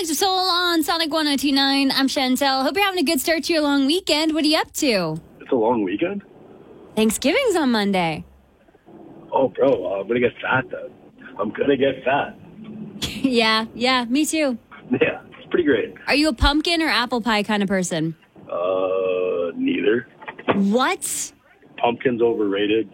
Waves of Soul on Sonic 102.9. I'm Chantel. Hope you're having a good start to your long weekend. What are you up to? It's a long weekend? Thanksgiving's on Monday. Oh, bro, I'm going to get fat, then. I'm going to get fat. Yeah, me too. Yeah, it's pretty great. Are you a pumpkin or apple pie kind of person? Neither. What? Pumpkin's overrated.